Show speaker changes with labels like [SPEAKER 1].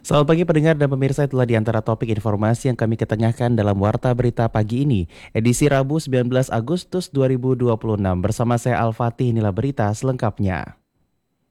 [SPEAKER 1] Selamat pagi pendengar dan pemirsa, itulah di antara topik informasi yang kami ketengahkan dalam Warta Berita Pagi ini, edisi Rabu 19 Agustus 2026. Bersama saya Al-Fatih, inilah berita selengkapnya.